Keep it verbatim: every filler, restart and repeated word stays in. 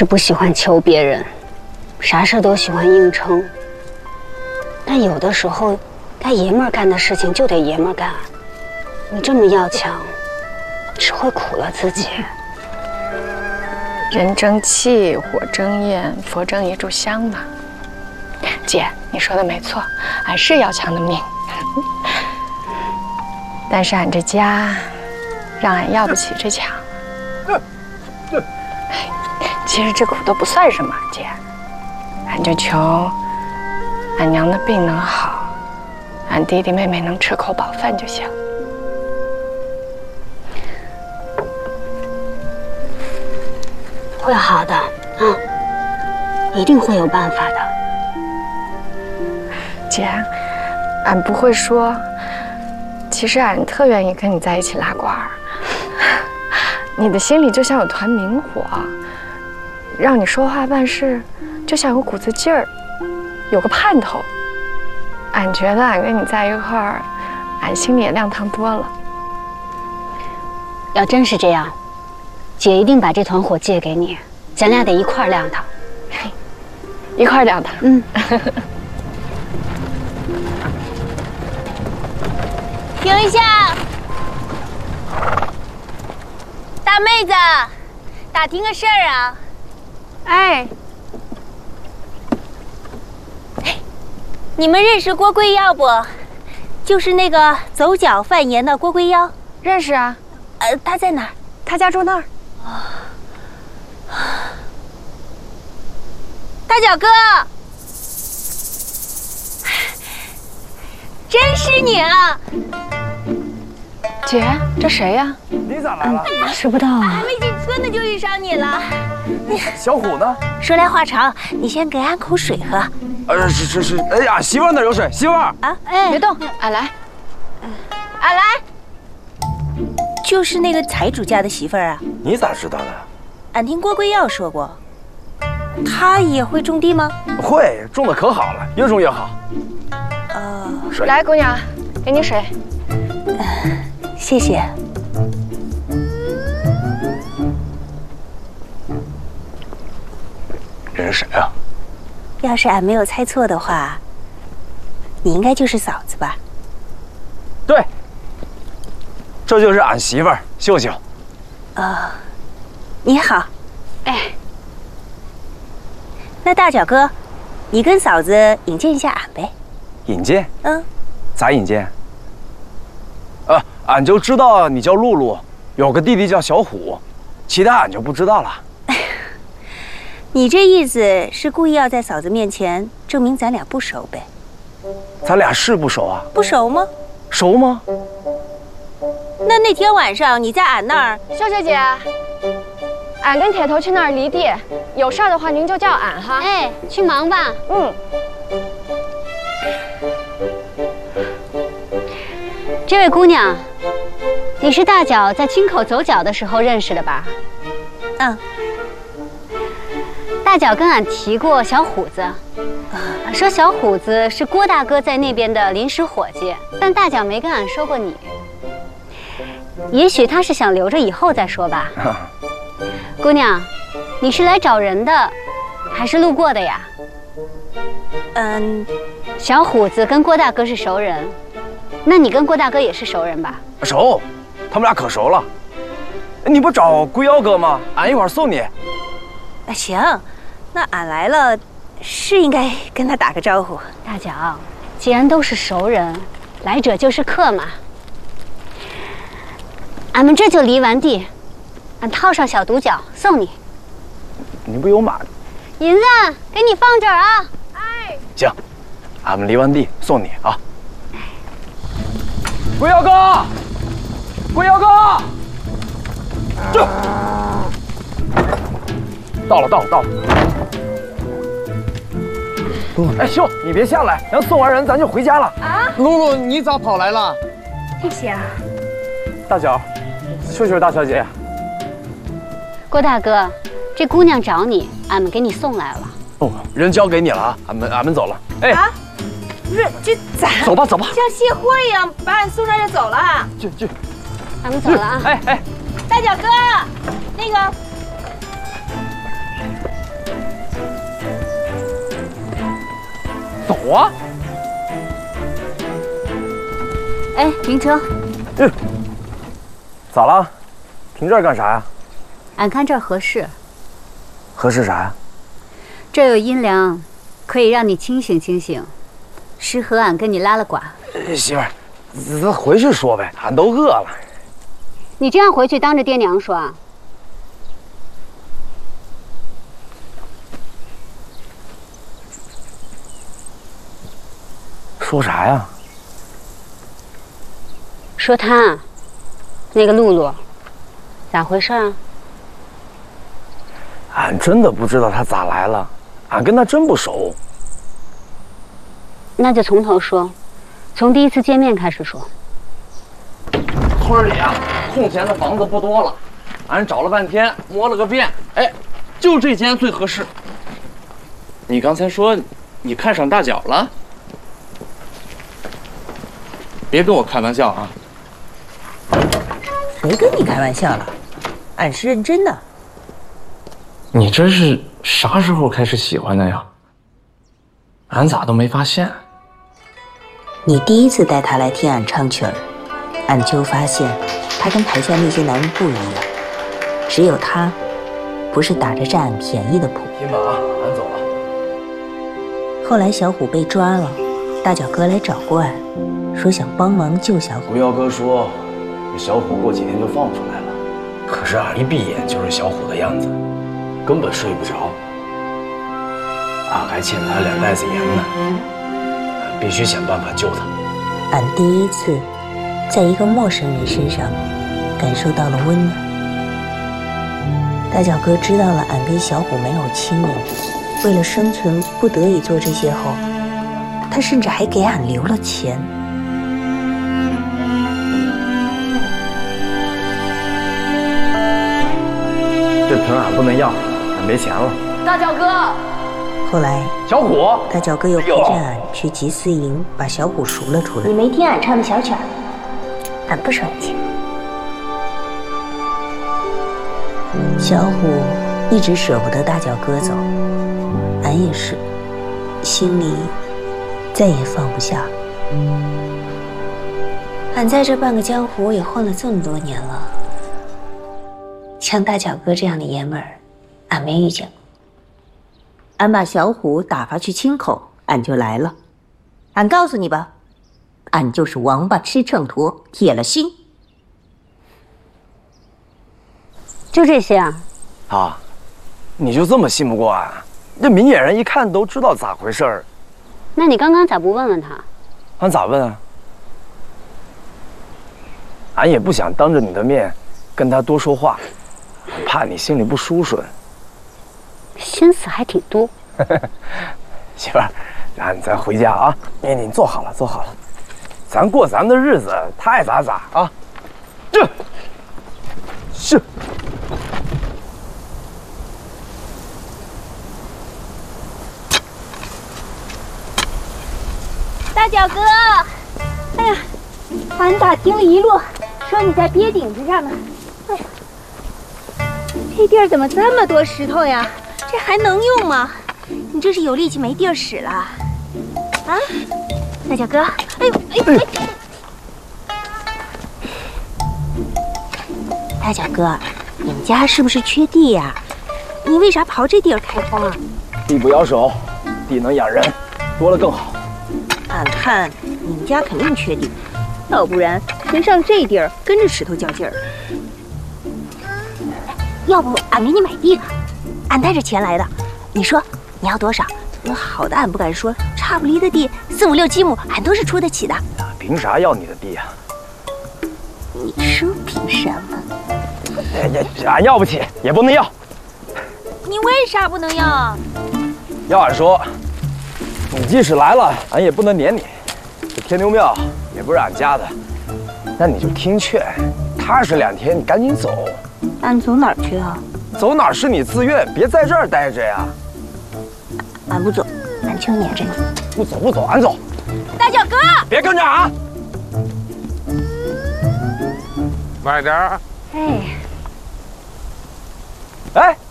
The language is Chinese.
是不喜欢求别人，啥事都喜欢硬撑。但有的时候，该爷们儿干的事情就得爷们儿干。你这么要强，只会苦了自己。 人争气，火争焰，佛争一炷香嘛。姐，你说的没错，俺是要强的命，但是俺这家，让俺要不起这强。其实这苦都不算什么，姐，俺就求俺娘的病能好，俺弟弟妹妹能吃口饱饭就行。 会好的，嗯，一定会有办法的。 姐，俺不会说，其实俺特愿意跟你在一起拉呱儿。你的心里就像有团明火，让你说话办事就像有股子劲儿，有个盼头。俺觉得俺跟你在一块儿，俺心里也亮堂多了。 要真是这样，姐一定把这团火借给你，咱俩得一块儿亮堂。 一块儿亮堂。 嗯。 停一下，大妹子，打听个事儿啊。 哎， 哎，你们认识郭贵妖不？就是那个走脚犯盐的郭贵妖。 认识啊。 呃，他在哪儿？ 他家住那儿。 大脚哥，真是你啊！ 姐，这谁呀？ 你咋来了？ 吃不到啊。 还没进村子就遇上你了。 小虎呢？ 说来话长，你先给俺口水喝。 呃，是是是，哎呀，媳妇儿那有水，媳妇儿啊，哎， 别动，俺来。 俺来。就是那个财主家的媳妇儿啊。 你咋知道的？ 俺听郭贵耀说过，他也会种地吗？ 会，种的可好了，越种越好。 哦， 水。 来，姑娘，给你水。 呃，谢谢。 这是谁啊？ 要是俺没有猜错的话，你应该就是嫂子吧？ 对，这就是俺媳妇儿秀秀。 哦，你好。 哎， 那大脚哥，你跟嫂子引荐一下俺呗。 引荐？ 嗯。 咋引荐？啊，俺就知道你叫露露，有个弟弟叫小虎，其他俺就不知道了。 你这意思是故意要在嫂子面前证明咱俩不熟呗？ 咱俩是不熟啊？ 不熟吗？ 熟吗？ 那那天晚上你在俺那儿， 秀秀姐，俺跟铁头去那儿犁地，有事儿的话您就叫俺哈。 哎，去忙吧。 嗯。 这位姑娘，你是大脚在京口走脚的时候认识的吧？ 嗯。 大脚跟俺提过小虎子，说小虎子是郭大哥在那边的临时伙计，但大脚没跟俺说过你。也许他是想留着以后再说吧。姑娘，你是来找人的，还是路过的呀？ 嗯， 小虎子跟郭大哥是熟人，那你跟郭大哥也是熟人吧？ 熟，他们俩可熟了。你不找龟妖哥吗？俺一会儿送你。 啊，行，那俺来了，是应该跟他打个招呼。 大脚，既然都是熟人，来者就是客嘛。俺们这就犁完地，俺套上小独角送你。 你不有马？ 银子，给你放这儿啊。 哎， 行，俺们犁完地送你啊。龟妖哥，龟妖哥，这到了，到了，到了。哎，秀，你别下来，等送完人咱就回家了。 啊，露露，你咋跑来了？ 谢谢啊。 大脚，秀秀大小姐。 郭大哥，这姑娘找你，俺们给你送来了。 哦，人交给你了啊，俺们俺们走了。哎， 啊，不是，这咋？ 走吧，走吧， 像卸货一样把俺送上就走了。 去去， 俺们走了啊。 哎哎， 大脚哥，那个走啊！ 哎，停车！ 嗯，咋了？停这儿干啥呀？ 俺看这儿合适。 合适啥呀？ 这儿有阴凉，可以让你清醒清醒，适合俺跟你拉了呱。 媳妇儿，咱回去说呗，俺都饿了。 你这样回去当着爹娘说啊？ 说啥呀？ 说他，那个露露，咋回事啊？ 俺真的不知道他咋来了，俺跟他真不熟。 那就从头说，从第一次见面开始说。 村里啊，空闲的房子不多了，俺找了半天，摸了个遍，哎，就这间最合适。你刚才说你看上大脚了？别跟我开玩笑啊！ 没跟你开玩笑了，俺是认真的。 你这是啥时候开始喜欢的呀？俺咋都没发现。 你第一次带他来听俺唱曲儿，俺就发现他跟台下那些男人不一样，只有他不是打着占俺便宜的谱。 听吧啊，俺走了。 后来小虎被抓了，大脚哥来找过俺，说想帮忙救小虎。 狐妖哥说，这小虎过几天就放出来了，可是俺一闭眼就是小虎的样子，根本睡不着。俺还欠他两袋子盐呢，俺必须想办法救他。 俺第一次在一个陌生人身上感受到了温暖。大脚哥知道了俺跟小虎没有亲人，为了生存不得已做这些后，他甚至还给俺留了钱。 这盆俺不能要，俺没钱了。 大脚哥， 后来小虎， 大脚哥又陪着俺去集思营，把小虎赎了出来。 你没听俺唱的小曲儿，俺不收你钱。 小虎一直舍不得大脚哥走，俺也是，心里再也放不下。俺在这半个江湖也混了这么多年了，像大脚哥这样的爷们儿，俺没遇见过。俺把小虎打发去清口，俺就来了。俺告诉你吧，俺就是王八吃秤砣，铁了心。 就这些啊？ 啊，你就这么信不过俺？这明眼人一看都知道咋回事儿。 那你刚刚咋不问问他？ 俺咋问啊？俺也不想当着你的面跟他多说话，怕你心里不舒顺。 心思还挺多。 媳妇儿，俺咱回家啊！你你坐好了，坐好了，咱过咱的日子，他爱咋咋啊！这是。 大脚哥，哎呀，俺打听了一路，说你在鳖顶子上呢。哎呀，这地儿怎么这么多石头呀？这还能用吗？你这是有力气没地儿使了？啊，大脚哥，哎呦，哎呦，哎！大脚哥，你们家是不是缺地呀？你为啥刨这地儿开荒啊？ 地不摇手，地能养人，多了更好。 俺看你们家肯定缺地，要不然谁上这地儿跟着石头较劲儿？要不俺给你买地吧，俺带着钱来的。你说你要多少？那好的俺不敢说，差不离的地四五六七亩，俺都是出得起的。 凭啥要你的地啊？ 你说凭什么？ 哎呀，俺要不起，也不能要。 你为啥不能要？ 要俺说，你即使来了，俺也不能撵你。这天牛庙也不是俺家的，那你就听劝，踏实两天，你赶紧走。 俺走哪儿去啊？ 走哪儿是你自愿，别在这儿待着呀。 俺不走，俺就撵着你。 不走不走，俺走。 大脚哥， 别跟着俺。 慢点儿。 哎， 哎，